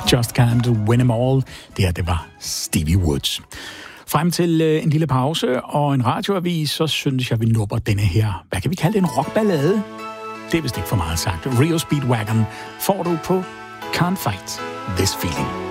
Just Can't Win 'Em All. Det her, det var Stevie Woods. Frem til en lille pause og en radioavis, så synes jeg, vi nupper denne her, hvad kan vi kalde det, en rockballade? Det er vist ikke for meget sagt. Rio Speedwagon får du på Can't Fight This Feeling.